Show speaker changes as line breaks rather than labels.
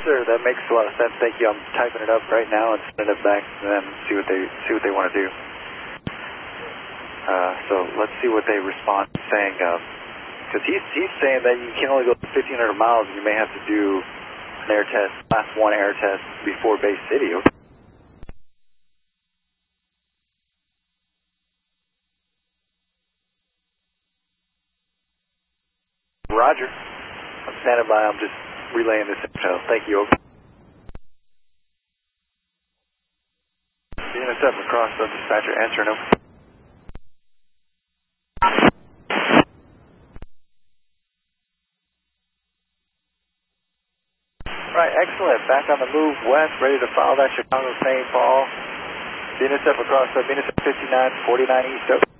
sir, that makes a lot of sense. Thank you. I'm typing it up right now and sending it back to them, see what they want to do. So let's see what they respond saying, because he's saying that you can only go 1,500 miles and you may have to do an air test, class 1 air test before Bay City. Okay. Roger. I'm standing by. I'm just relaying this info. Thank you. Over. Unit 7 across, dispatcher answering over. Right, excellent. Back on the move west, ready to follow that Chicago St. Paul. Unit 7 across, Unit 59, 49 East.